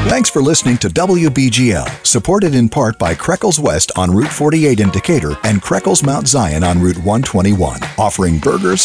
Thanks for listening to WBGL, supported in part by Creckles West on Route 48 in Decatur and Creckles Mount Zion on Route 121, offering burgers,